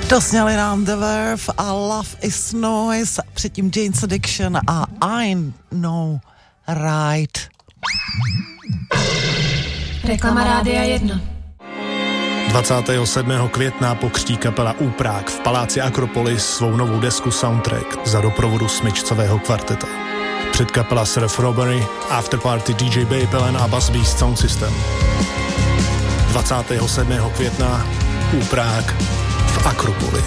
Dosněli nám The Verve a Love is Noise, předtím Jane's Addiction a I Know Right. Reklama Rádia 1. 27. května pokřtí kapela Úprák v paláci Akropolis svou novou desku Soundtrack za doprovodu smyčcového kvarteta. Předkapela Surf Robbery, Afterparty DJ Babylon a Bass Beast Sound System. 27. května Úprák v Akropoli.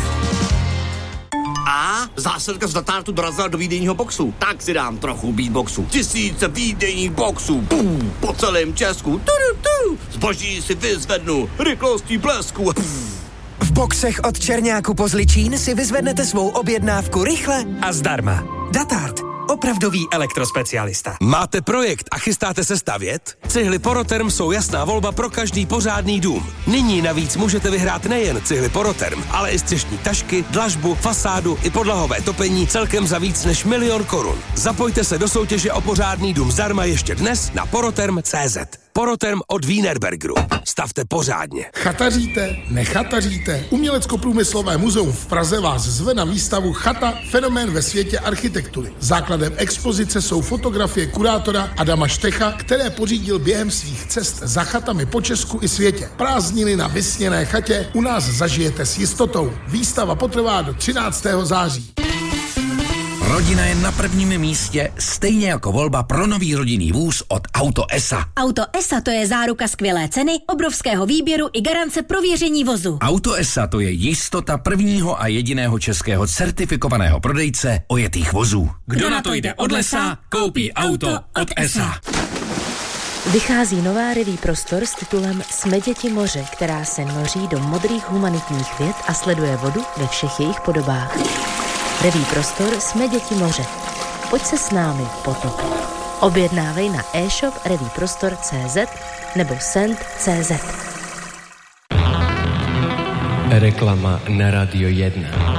A zásilka z Datártu dorazila do výdejního boxu. Tak si dám trochu beatboxu. 1000 výdejních boxů. Pum, po celém Česku. Zboží si vyzvednu rychlostí blesku. V boxech od Černáku po Zličín si vyzvednete svou objednávku rychle a zdarma. Datart. Opravdový elektrospecialista. Máte projekt a chystáte se stavět? Cihly Poroterm jsou jasná volba pro každý pořádný dům. Nyní navíc můžete vyhrát nejen cihly Poroterm, ale i střešní tašky, dlažbu, fasádu i podlahové topení celkem za víc než 1 000 000 korun. Zapojte se do soutěže o pořádný dům zdarma ještě dnes na poroterm.cz. Poroterm od Wienerbergeru. Stavte pořádně. Chataříte? Nechataříte? Umělecko-průmyslové muzeum v Praze vás zve na výstavu Chata – fenomén ve světě architektury. Základem expozice jsou fotografie kurátora Adama Štecha, které pořídil během svých cest za chatami po Česku i světě. Prázdniny na vysněné chatě u nás zažijete s jistotou. Výstava potrvá do 13. září. Rodina je na prvním místě, stejně jako volba pro nový rodinný vůz od Auto ESA. Auto ESA to je záruka skvělé ceny, obrovského výběru i garance prověření vozu. Auto ESA to je jistota prvního a jediného českého certifikovaného prodejce ojetých vozů. Kdo na to jde od lesa, koupí auto od ESA. Vychází nová revue Prostor s titulem Jsme děti moře, která se noří do modrých humanitních věd a sleduje vodu ve všech jejich podobách. Revue Prostor Jsme děti moře. Pojď se s námi potopit. Objednávej na e-shop revueprostor.cz nebo send.cz. Reklama na Radio 1.